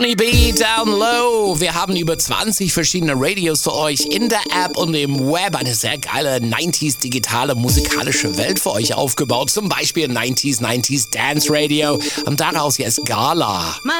B Down Low. Wir haben über 20 verschiedene Radios für euch in der App und im Web. Eine sehr geile 90s digitale musikalische Welt für euch aufgebaut. Zum Beispiel 90s Dance Radio. Und daraus jetzt Gala.